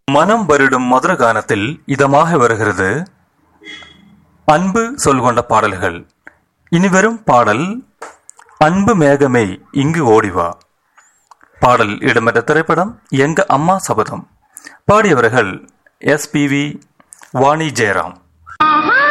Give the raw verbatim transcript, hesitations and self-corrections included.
மனம் வருடும் மதுர கானத்தில் இதமாக வருகிறது அன்பு சொல் கொண்ட பாடல்கள். இனிவரும் பாடல் அன்பு மேகமே இங்கு ஓடிவா. பாடல் இடம்பெற்ற திரைப்படம் எங்க அம்மா சபதம். பாடியவர்கள் S P V Vani Jayaram.